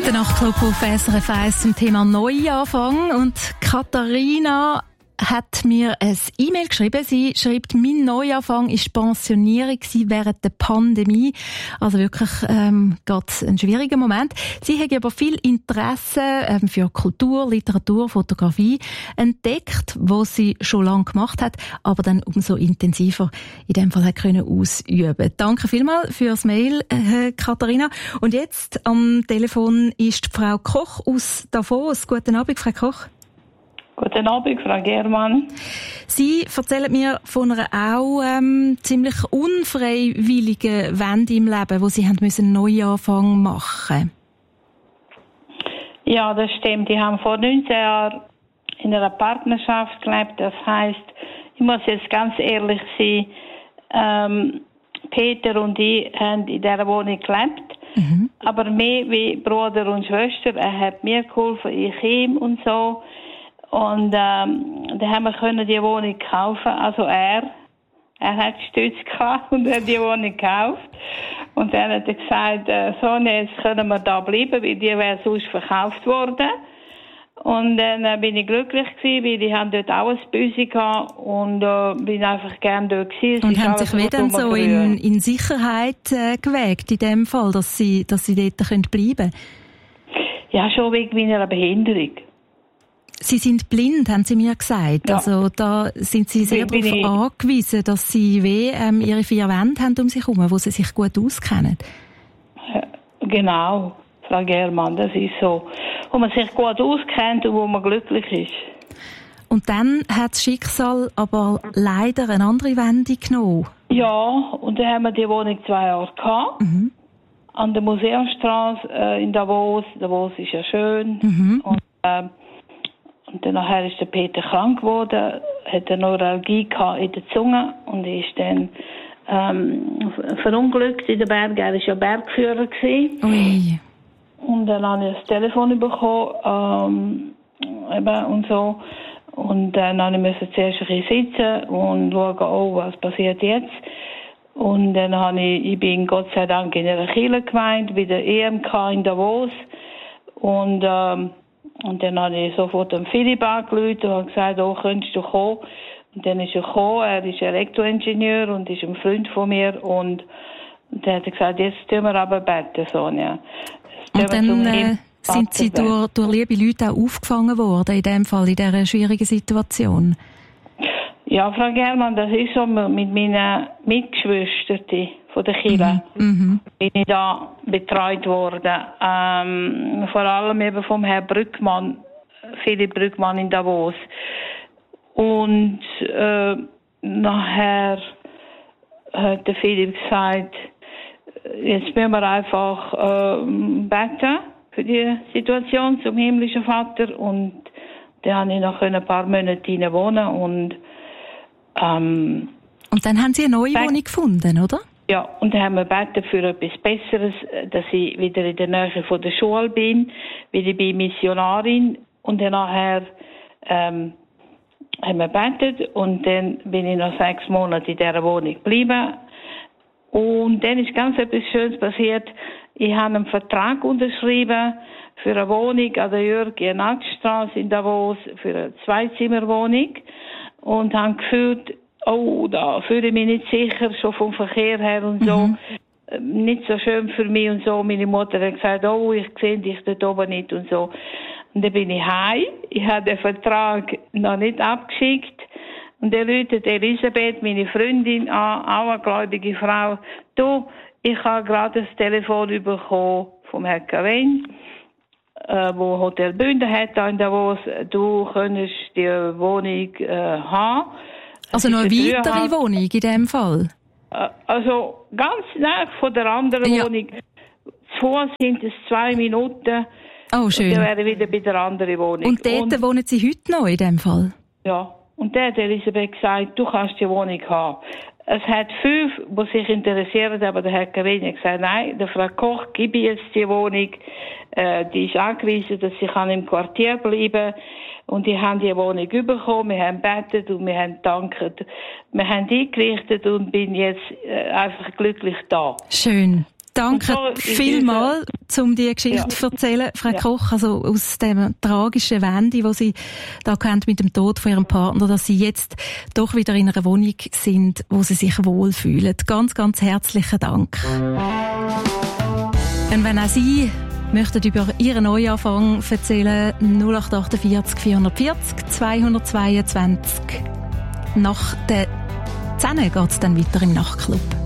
Der Nachtclub auf SRF 1 zum Thema Neuanfang. Und Katharina hat mir ein E-Mail geschrieben. Sie schreibt, mein Neuanfang war Pensionierung während der Pandemie. Also wirklich gerade ein schwieriger Moment. Sie hat aber viel Interesse für Kultur, Literatur, Fotografie entdeckt, was sie schon lange gemacht hat, aber dann umso intensiver in dem Fall hat können ausüben. Danke vielmals fürs Mail, Katharina. Und jetzt am Telefon ist Frau Koch aus Davos. Guten Abend, Frau Koch. Guten Abend, Frau Germann. Sie erzählen mir von einer auch ziemlich unfreiwilligen Wende im Leben, wo Sie einen Neuanfang machen. Ja, das stimmt. Ich habe vor 19 Jahren in einer Partnerschaft gelebt. Das heisst, ich muss jetzt ganz ehrlich sein, Peter und ich haben in dieser Wohnung gelebt. Mhm. Aber mehr wie Bruder und Schwester. Er hat mir geholfen, ich ihm und so. Und dann haben wir die Wohnung kaufen. Also er hat Stütz gehabt und hat die Wohnung gekauft. Und dann hat er gesagt, Sonja, jetzt können wir da bleiben, weil die wäre sonst verkauft worden. Und dann bin ich glücklich gewesen, weil die haben dort auch ein Büsi gehabt und bin einfach gerne dort gewesen. Und haben sich wieder so in Sicherheit gewägt in dem Fall, dass sie dort bleiben können? Ja, schon wegen meiner Behinderung. Sie sind blind, haben Sie mir gesagt. Ja. Also da sind Sie sehr darauf angewiesen, dass Sie Ihre 4 Wände haben um sich herum, wo Sie sich gut auskennen. Genau, Frau Germann, das ist so. Wo man sich gut auskennt und wo man glücklich ist. Und dann hat das Schicksal aber leider eine andere Wende genommen. Ja, und dann haben wir die Wohnung 2 Jahre gehabt. Mhm. An der Museumstrasse in Davos. Davos ist ja schön. Mhm. Und dann nachher ist der Peter krank geworden, hat eine Neuralgie gehabt in der Zunge und ist dann verunglückt in den Bergen. Er war ja Bergführer gewesen. Ui. Und dann habe ich das Telefon bekommen und so. Und dann musste ich zuerst ein bisschen sitzen und schauen, oh, was passiert jetzt. Und dann bin ich Gott sei Dank in einer Kirchengemeinde bei der EMK in Davos. Und dann habe ich sofort den Philipp angerufen und habe gesagt, oh, könntest du kommen? Und dann ist er gekommen, er ist Elektroingenieur und ist ein Freund von mir. Und dann hat er gesagt, jetzt tun wir aber beten, Sonja. Und dann sind Sie durch liebe Leute auch aufgefangen worden, in dem Fall, in dieser schwierigen Situation? Ja, Frau Germann, das ist so mit meinen Mitgeschwistern von der Kirche. Mhm. Bin ich da betreut worden. Vor allem eben vom Herrn Brückmann, Philipp Brückmann in Davos. Und nachher hat der Philipp gesagt, jetzt müssen wir einfach beten für die Situation zum himmlischen Vater. Und dann habe ich noch ein paar Monate wohnen und dann haben Sie eine neue Wohnung gefunden, oder? Ja, und dann haben wir gebeten für etwas Besseres, dass ich wieder in der Nähe von der Schule bin, weil ich bin Missionarin. Und dann nachher haben wir gebetet und dann bin ich noch 6 Monate in dieser Wohnung geblieben. Und dann ist ganz etwas Schönes passiert. Ich habe einen Vertrag unterschrieben für eine Wohnung an der Jürg-Jenatsch-Straße in Davos, für eine 2-Zimmer-Wohnung. Und habe gefühlt, oh, da fühle ich mich nicht sicher, schon vom Verkehr her und so. Nicht so schön für mich und so. Meine Mutter hat gesagt, oh, ich sehe dich dort oben nicht und so. Und dann bin ich heim. Ich habe den Vertrag noch nicht abgeschickt. Und dann ruft Elisabeth, meine Freundin, an, auch eine gläubige Frau. Du, ich habe gerade das Telefon bekommen vom Herrn Karin, wo Hotel Bünden hat da in Davos. Du könntest die Wohnung haben. Also noch eine weitere Wohnung in dem Fall? Also ganz nah von der anderen Wohnung. Zu Fuß sind es 2 Minuten. Oh, schön. Und dann wäre wieder bei der anderen Wohnung. Und dort wohnen Sie heute noch in dem Fall? Ja. Und dann hat Elisabeth gesagt, du kannst die Wohnung haben. Es hat 5, die sich interessieren, aber der Herr Karin hat gesagt, nein, der Frau Koch gebe ich jetzt die Wohnung. Die ist angewiesen, dass sie im Quartier bleiben kann. Und die haben die Wohnung bekommen, wir haben gebetet und wir haben gedankt. Wir haben eingerichtet und bin jetzt einfach glücklich da. Schön. Danke vielmals, um diese Geschichte zu erzählen, Frau Koch, also aus dem tragischen Wende, wo Sie da kennt mit dem Tod von Ihrem Partner, dass Sie jetzt doch wieder in einer Wohnung sind, wo Sie sich wohlfühlen. Ganz, ganz herzlichen Dank. Und wenn auch Sie möchten über Ihren Neuanfang erzählen, 0848 440 222. Nach der 10 geht es dann weiter im Nachtclub.